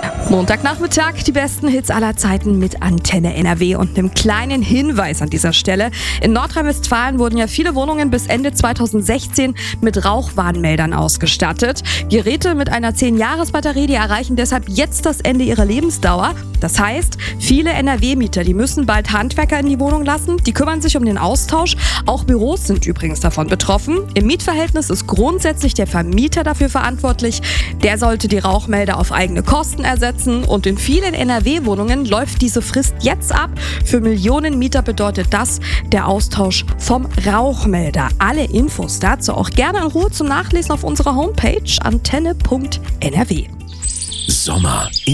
Montagnachmittag, die besten Hits aller Zeiten mit Antenne NRW und einem kleinen Hinweis an dieser Stelle. In Nordrhein-Westfalen wurden ja viele Wohnungen bis Ende 2016 mit Rauchwarnmeldern ausgestattet. Geräte mit einer 10-Jahres-Batterie, die erreichen deshalb jetzt das Ende ihrer Lebensdauer. Das heißt, viele NRW-Mieter, die müssen bald Handwerker in die Wohnung lassen, die kümmern sich um den Austausch. Auch Büros sind übrigens davon betroffen. Im Mietverhältnis ist grundsätzlich der Vermieter dafür verantwortlich. Der sollte die Rauchmelder auf eigene Kosten ersetzen. Und in vielen NRW-Wohnungen läuft diese Frist jetzt ab. Für Millionen Mieter bedeutet das der Austausch vom Rauchmelder. Alle Infos dazu auch gerne in Ruhe zum Nachlesen auf unserer Homepage antenne.nrw. Sommer in